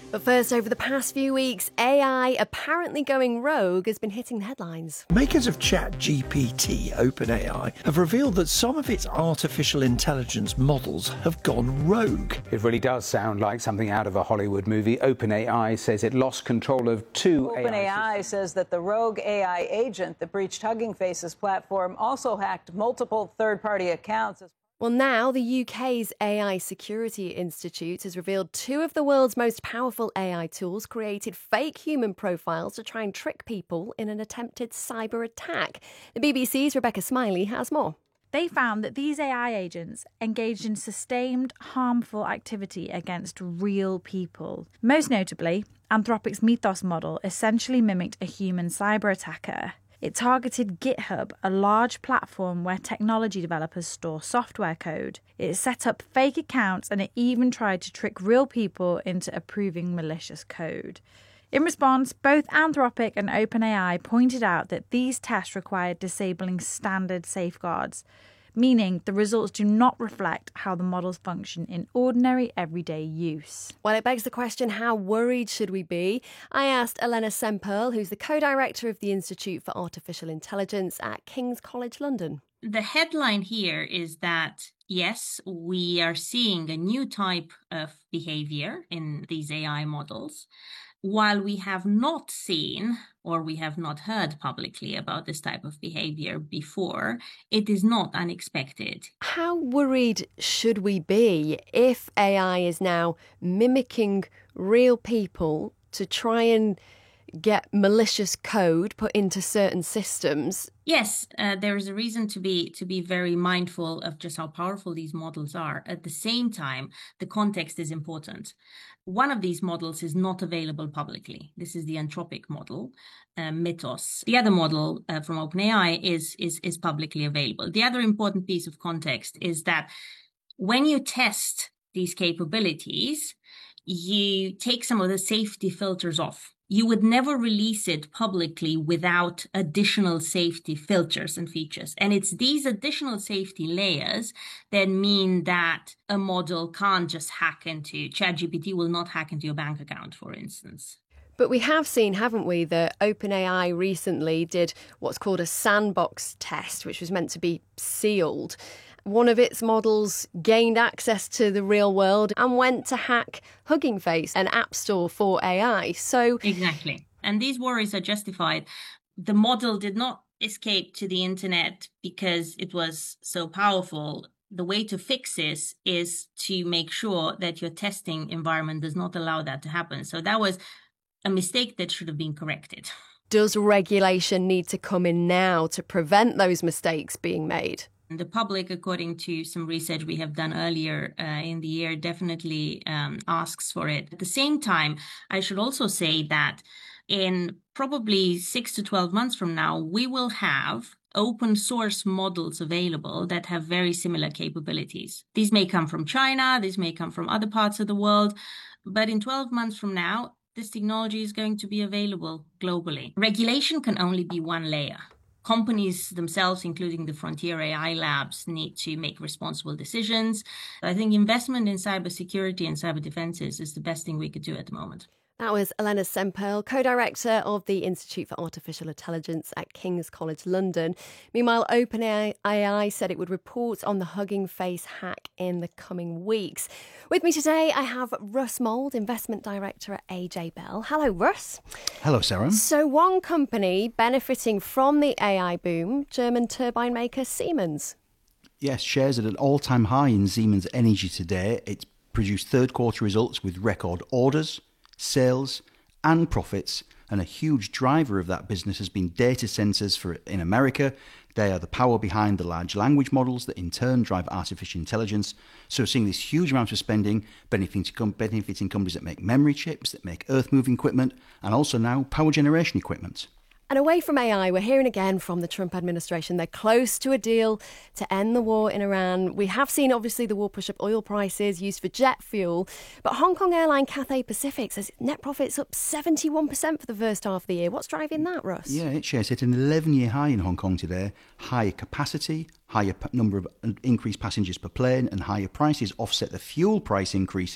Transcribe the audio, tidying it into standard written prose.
But first, over the past few weeks, AI apparently going rogue has been hitting the headlines. Makers of ChatGPT, OpenAI, have revealed that some of its artificial intelligence models have gone rogue. It really does sound like something out of a Hollywood movie. OpenAI says it lost control of two OpenAI says that the rogue AI agent that breached Hugging Face's platform also hacked multiple third-party accounts. Well, now the UK's AI Security Institute has revealed two of the world's most powerful AI tools created fake human profiles to try and trick people in an attempted cyber attack. The BBC's Rebecca Smiley has more. They found that these AI agents engaged in sustained harmful activity against real people. Most notably, Anthropic's Mythos model essentially mimicked a human cyber attacker. It targeted GitHub, a large platform where technology developers store software code. It set up fake accounts and it even tried to trick real people into approving malicious code. In response, both Anthropic and OpenAI pointed out that these tests required disabling standard safeguards, meaning the results do not reflect how the models function in ordinary, everyday use. Well, it begs the question, how worried should we be? I asked Elena Semperl, who's the co-director of the Institute for Artificial Intelligence at King's College London. The headline here is that, yes, we are seeing a new type of behavior in these AI models. While we have not seen or we have not heard publicly about this type of behavior before, it is not unexpected. How worried should we be if AI is now mimicking real people to try and get malicious code put into certain systems? Yes, there is a reason to be very mindful of just how powerful these models are. At the same time, the context is important. One of these models is not available publicly. This is the Anthropic model, Mythos. The other model from OpenAI is publicly available. The other important piece of context is that when you test these capabilities, you take some of the safety filters off. You would never release it publicly without additional safety filters and features. And it's these additional safety layers that mean that a model can't just hack into, ChatGPT will not hack into your bank account, for instance. But we have seen, haven't we, that OpenAI recently did what's called a sandbox test, which was meant to be sealed. One of its models gained access to the real world and went to hack Hugging Face, an app store for AI. So exactly. And these worries are justified. The model did not escape to the internet because it was so powerful. The way to fix this is to make sure that your testing environment does not allow that to happen. So that was a mistake that should have been corrected. Does regulation need to come in now to prevent those mistakes being made? The public, according to some research we have done earlier in the year, definitely asks for it. At the same time, I should also say that in probably 6 to 12 months from now, we will have open source models available that have very similar capabilities. These may come from China, these may come from other parts of the world, but in 12 months from now, this technology is going to be available globally. Regulation can only be one layer. Companies themselves, including the Frontier AI labs, need to make responsible decisions. I think investment in cybersecurity and cyber defenses is the best thing we could do at the moment. That was Elena Semperl, co-director of the Institute for Artificial Intelligence at King's College London. Meanwhile, OpenAI said it would report on the Hugging Face hack in the coming weeks. With me today, I have Russ Mould, Investment Director at AJ Bell. Hello, Russ. Hello, Sarah. So one company benefiting from the AI boom, German turbine maker Siemens. Yes, shares at an all-time high in Siemens Energy today. It's produced third quarter results with record orders, sales and profits, and a huge driver of that business has been data centers in America. They are the power behind the large language models that in turn drive artificial intelligence. So we're seeing this huge amount of spending benefiting companies that make memory chips, that make earth-moving equipment, and also now power generation equipment. And away from AI, we're hearing again from the Trump administration. They're close to a deal to end the war in Iran. We have seen, obviously, the war push up oil prices used for jet fuel. But Hong Kong airline Cathay Pacific says net profits up 71% for the first half of the year. What's driving that, Russ? Yeah, it shares hit an 11-year high in Hong Kong today. Higher capacity, higher number of increased passengers per plane, and higher prices offset the fuel price increases